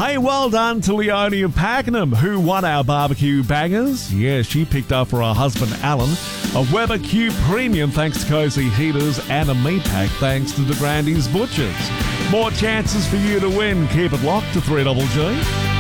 Hey, well done to Leonie of Pakenham, who won our barbecue bangers. Yeah, she picked up for her husband Alan a Weber Q Premium thanks to Cozy Heaters and a meat pack thanks to the Grandy's Butchers. More chances for you to win. Keep it locked to 3GG.